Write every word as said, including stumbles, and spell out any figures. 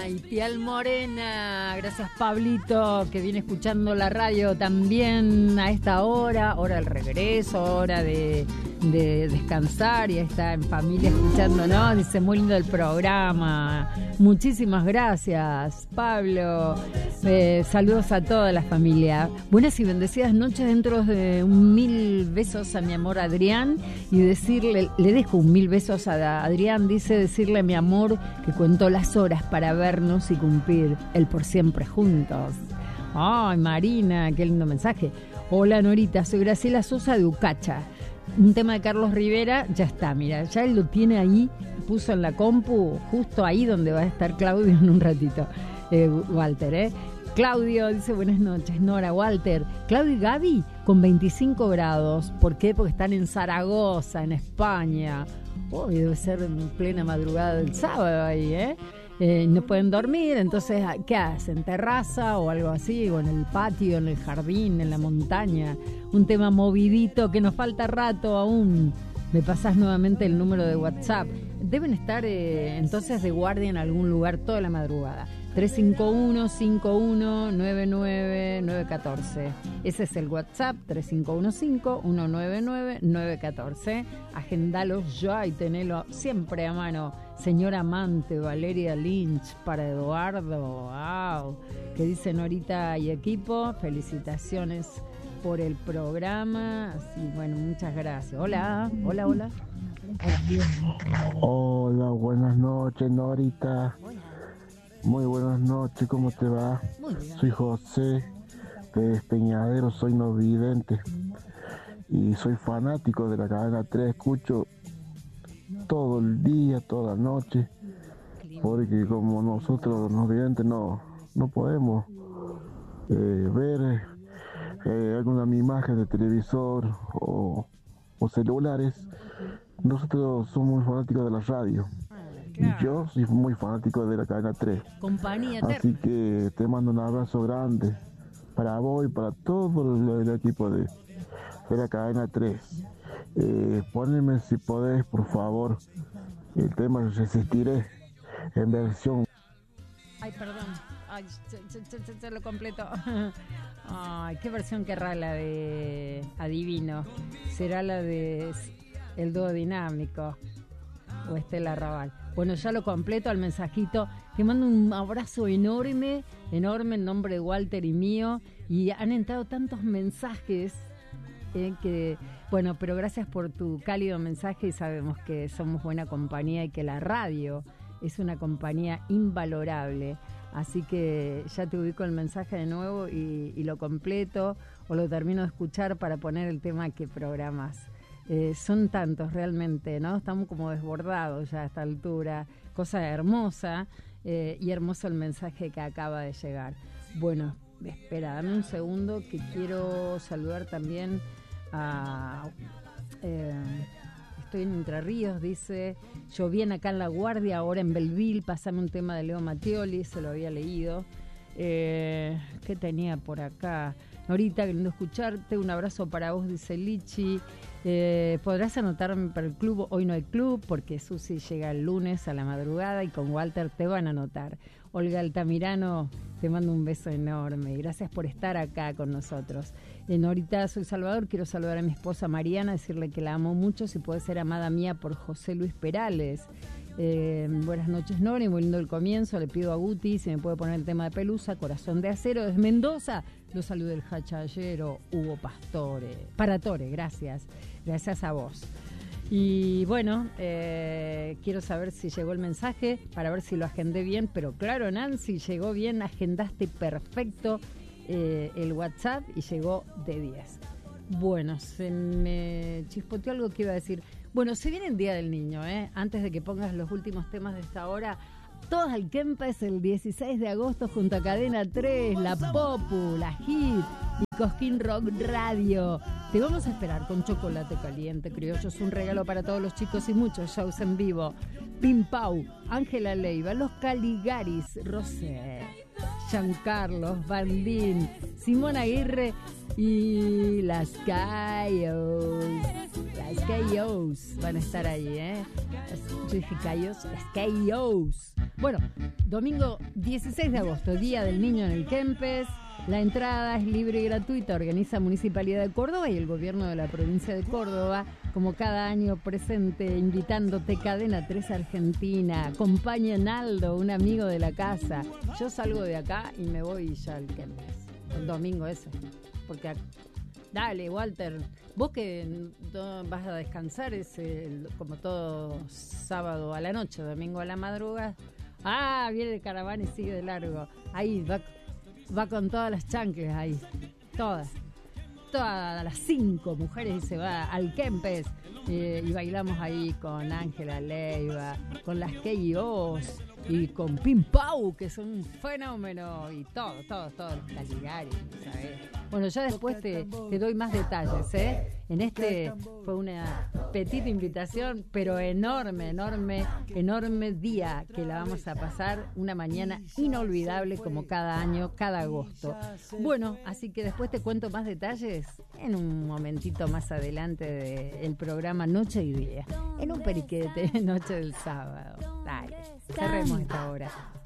Piel Morena, gracias Pablito, que viene escuchando la radio también a esta hora, hora del regreso, hora de, de descansar, y está en familia escuchándonos, dice muy lindo el programa, muchísimas gracias Pablo, eh, saludos a toda la familia, buenas y bendecidas noches, dentro de un mil besos a mi amor Adrián, y decirle, le dejo un mil besos a Adrián, dice decirle a mi amor que cuentó las horas para vernos y cumplir el por siempre juntos. Ay, Marina, qué lindo mensaje. Hola Norita, soy Graciela Sosa de Ucacha. Un tema de Carlos Rivera, ya está, mira, ya él lo tiene ahí, puso en la compu, justo ahí donde va a estar Claudio en un ratito. Eh, Walter, ¿eh? Claudio dice buenas noches, Nora, Walter. Claudio y Gaby con veinticinco grados. ¿Por qué? Porque están en Zaragoza, en España. Oh, debe ser en plena madrugada del sábado ahí, ¿eh? Eh, no pueden dormir, entonces, ¿qué hacen? ¿Terraza o algo así? ¿O en el patio, en el jardín, en la montaña? Un tema movidito que nos falta rato aún. Me pasás nuevamente el número de WhatsApp. Deben estar eh, entonces de guardia en algún lugar toda la madrugada. tres cinco uno, cinco uno nueve nueve nueve uno cuatro. Ese es el WhatsApp, tres cinco uno cinco uno nueve nueve nueve uno cuatro. Agendalo ya y tenelo siempre a mano. Señora amante, Valeria Lynch, para Eduardo. Wow. ¿Qué dice Norita y equipo? Felicitaciones por el programa. Así, bueno, muchas gracias. Hola, hola, hola. Hola, buenas noches, Norita. Hola. Muy buenas noches, ¿cómo te va? Muy bien. Soy José de Despeñadero, soy no vidente y soy fanático de la cadena tres, escucho todo el día, toda la noche, porque como nosotros los videntes no, no podemos eh, ver eh, alguna imagen de televisor o, o celulares, nosotros somos muy fanáticos de la radio. Claro. Yo soy muy fanático de la cadena tres. Compañía Así que te mando un abrazo grande para vos y para todo el, el equipo de, de la cadena tres. Eh, poneme si podés, por favor, el tema Resistiré en versión. Ay, perdón. Ay, se, se, se, se, se lo completo. Ay, qué versión querrá la de Adivino. ¿Será la de El Dúo Dinámico o Estela Raval? Bueno, ya lo completo al mensajito. Te mando un abrazo enorme, enorme en nombre de Walter y mío. Y han entrado tantos mensajes eh, que, bueno, pero gracias por tu cálido mensaje y sabemos que somos buena compañía y que la radio es una compañía invalorable. Así que ya te ubico el mensaje de nuevo y, y lo completo o lo termino de escuchar para poner el tema que programas. Eh, son tantos realmente, ¿no? Estamos como desbordados ya a esta altura. Cosa hermosa eh, y hermoso el mensaje que acaba de llegar. Bueno, espera, dame un segundo que quiero saludar también a... Eh, estoy en Entre Ríos, dice, yo bien acá en La Guardia, ahora en Belleville, pasame un tema de Leo Mattioli, se lo había leído. Eh, ¿Qué tenía por acá? Norita, queriendo escucharte, un abrazo para vos, dice Lichi. Eh, podrás anotarme para el club, hoy no hay club, porque Susi llega el lunes a la madrugada y con Walter te van a anotar. Olga Altamirano, te mando un beso enorme, gracias por estar acá con nosotros. Eh, Norita, soy Salvador, quiero saludar a mi esposa Mariana, decirle que la amo mucho, si puede ser amada mía por José Luis Perales. Eh, buenas noches, Nori, muy lindo el comienzo. Le pido a Guti si me puede poner el tema de Pelusa, Corazón de Acero, desde Mendoza. Lo saluda el hachallero Hugo Pastore. Paratore, gracias. Gracias a vos. Y bueno, eh, quiero saber si llegó el mensaje para ver si lo agendé bien. Pero claro, Nancy, llegó bien, agendaste perfecto eh, el WhatsApp y llegó de diez. Bueno, se me chispoteó algo que iba a decir. Bueno, se viene el Día del Niño, ¿eh? Antes de que pongas los últimos temas de esta hora, todos al Kempa es el dieciséis de agosto junto a Cadena tres, La Popu, La Hit y Cosquín Rock Radio. Te vamos a esperar con chocolate caliente, criollos, un regalo para todos los chicos y muchos shows en vivo. Pim Pau, Ángela Leiva, Los Caligaris, Rosé, Giancarlos, Bandín, Simón Aguirre y las Cayos. Las Cayos van a estar ahí, ¿eh? Yo dije Cayos, las Cayos. Bueno, domingo dieciséis de agosto, Día del Niño en el Kempes. La entrada es libre y gratuita, organiza Municipalidad de Córdoba y el gobierno de la provincia de Córdoba, como cada año presente, invitándote Cadena tres Argentina. Acompaña a Naldo, un amigo de la casa. Yo salgo de acá y me voy ya al Kempes, el domingo ese. Porque, dale, Walter, vos que no vas a descansar, es el, como todo sábado a la noche, domingo a la madrugada. Ah, viene el caravana y sigue de largo. Ahí va... Va con todas las chanclas ahí, todas, todas las cinco mujeres y se va al Kempes eh, y bailamos ahí con Ángela Leiva, con las K O S y con Pim Pau, que es un fenómeno, y todos, todos, todos los Caligari, ¿sabes? Bueno, ya después te, te doy más detalles, ¿eh? En este fue una petita invitación, pero enorme, enorme, enorme día que la vamos a pasar, una mañana inolvidable como cada año, cada agosto. Bueno, así que después te cuento más detalles en un momentito más adelante del programa Noche y Día, en un periquete, noche del sábado. Dale, cerremos esta hora.